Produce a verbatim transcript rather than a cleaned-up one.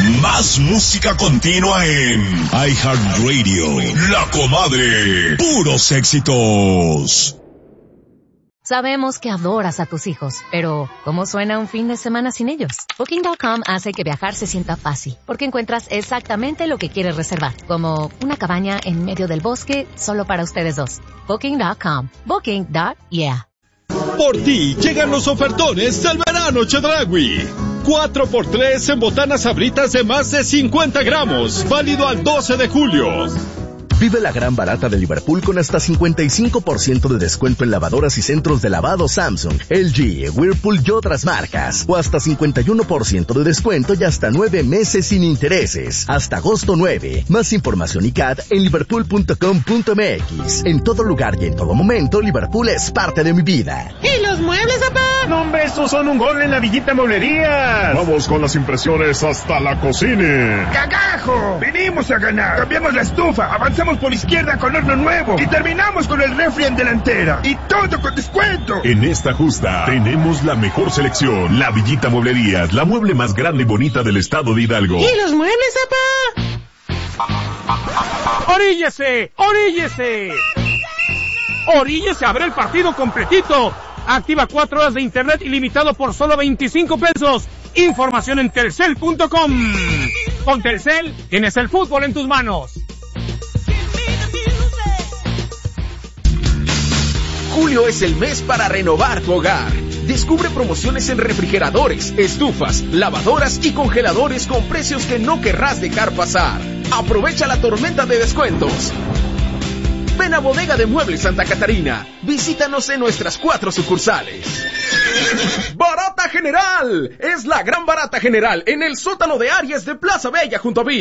Más música continua en iHeartRadio. La Comadre. Puros éxitos. Sabemos que adoras a tus hijos, pero ¿cómo suena un fin de semana sin ellos? Booking punto com hace que viajar se sienta fácil, porque encuentras exactamente lo que quieres reservar, como una cabaña en medio del bosque solo para ustedes dos. Booking punto com. Booking. Yeah. Por ti llegan los ofertones del verano Chedraui. cuatro por tres en botanas Sabritas de más de cincuenta gramos, válido al doce de julio. Vive la gran barata de Liverpool con hasta cincuenta y cinco por ciento de descuento en lavadoras y centros de lavado Samsung, L G, Whirlpool y otras marcas. O hasta cincuenta y uno por ciento de descuento y hasta nueve meses sin intereses. Hasta agosto nueve. Más información y C A D en liverpool punto com punto m x. En todo lugar y en todo momento, Liverpool es parte de mi vida. ¿Y los muebles, papá? No, hombre, estos son un gol en la Villita Mueblería. Vamos con las impresiones hasta la cocina. ¡Cagajo! Venimos a ganar. Cambiamos la estufa, avanzamos por izquierda con horno nuevo y terminamos con el refri en delantera. Y todo con descuento. En esta justa tenemos la mejor selección. La Villita Mueblerías, la mueble más grande y bonita del estado de Hidalgo. ¿Y los muebles, papá? ¡Oríllese! ¡Oríllese! ¡Oríllese! ¡Abre el partido completito! Activa cuatro horas de internet ilimitado por solo veinticinco pesos. Información en telcel punto com. Con Telcel tienes el fútbol en tus manos. Julio es el mes para renovar tu hogar. Descubre promociones en refrigeradores, estufas, lavadoras y congeladores con precios que no querrás dejar pasar. Aprovecha la tormenta de descuentos. Ven a Bodega de Muebles Santa Catarina. Visítanos en nuestras cuatro sucursales. ¡Barata General! Es la gran barata general en el sótano de Aries de Plaza Bella junto a Vic.